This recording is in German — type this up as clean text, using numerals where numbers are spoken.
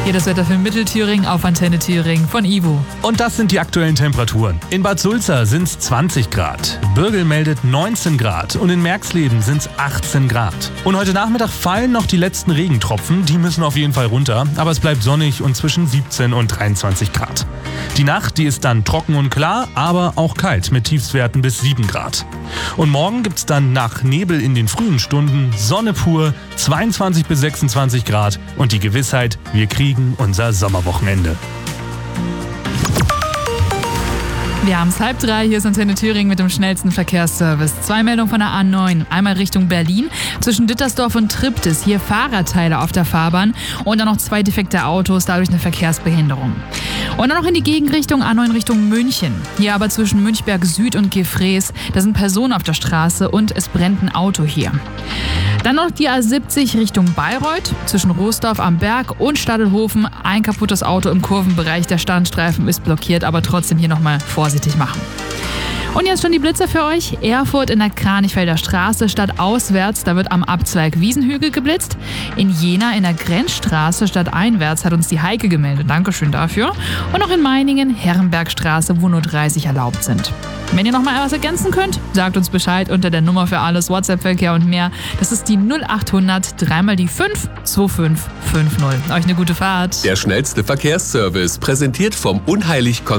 Hier das Wetter für Mittelthüringen auf Antenne Thüringen von Ivo. Und das sind die aktuellen Temperaturen. In Bad Sulza sind es 20 Grad, Bürgel meldet 19 Grad und in Merxleben sind es 18 Grad. Und heute Nachmittag fallen noch die letzten Regentropfen, die müssen auf jeden Fall runter, aber es bleibt sonnig und zwischen 17 und 23 Grad. Die Nacht, die ist dann trocken und klar, aber auch kalt mit Tiefstwerten bis 7 Grad. Und morgen gibt's dann nach Nebel in den frühen Stunden Sonne pur, 22 bis 26 Grad und die Gewissheit, wir kriegen unser Sommerwochenende. Wir haben es 2:30, hier ist Antenne Thüringen mit dem schnellsten Verkehrsservice. 2 Meldungen von der A9, einmal Richtung Berlin, zwischen Dittersdorf und Triptis, hier Fahrradteile auf der Fahrbahn und dann noch 2 defekte Autos, dadurch eine Verkehrsbehinderung. Und dann noch in die Gegenrichtung A9 Richtung München, hier aber zwischen Münchberg Süd und Gefrees, da sind Personen auf der Straße und es brennt ein Auto hier. Dann noch die A70 Richtung Bayreuth, zwischen Roosdorf am Berg und Stadelhofen, ein kaputtes Auto im Kurvenbereich, der Standstreifen ist blockiert, aber trotzdem hier nochmal vorsichtig machen. Und jetzt schon die Blitzer für euch. Erfurt in der Kranichfelder Straße stadtauswärts, da wird am Abzweig Wiesenhügel geblitzt. In Jena in der Grenzstraße stadteinwärts hat uns die Heike gemeldet. Dankeschön dafür. Und auch in Meiningen Herrenbergstraße, wo nur 30 erlaubt sind. Wenn ihr noch mal was ergänzen könnt, sagt uns Bescheid unter der Nummer für alles, WhatsApp-Verkehr und mehr. Das ist die 0800 3 die 5 2550. Euch eine gute Fahrt. Der schnellste Verkehrsservice, präsentiert vom Unheilig